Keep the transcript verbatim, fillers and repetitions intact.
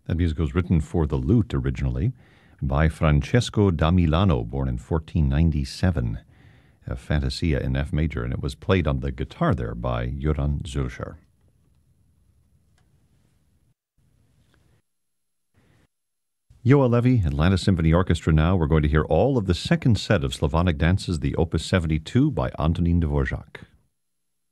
That music was written for the lute originally by Francesco da Milano, born in fourteen ninety-seven. A Fantasia in F major, and it was played on the guitar there by Joran Zulcher. Joa Levi, Atlanta Symphony Orchestra now. We're going to hear all of the second set of Slavonic dances, the Opus seventy-two by Antonin Dvorak.